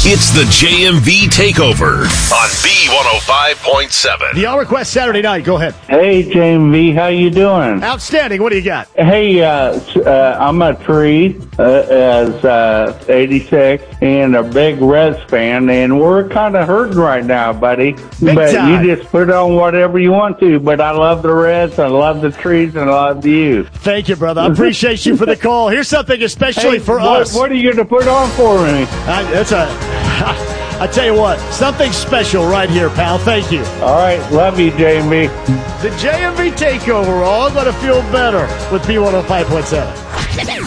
It's the JMV Takeover on B105.7. The All Request Saturday night. Go ahead. Hey, JMV, how you doing? Outstanding. What do you got? Hey, I'm a Tree as 86 and a big Reds fan, and we're kind of hurting right now, buddy. Big but time. You just put on whatever you want to. But I love the Reds, I love the Trees, and I love you. Thank you, brother. I appreciate you for the call. Here's something especially for us. What are you going to put on for me? I tell you what, something special right here, pal. Thank you. All right, love you, JMV. The JMV Takeover, all going to feel better with B105.7.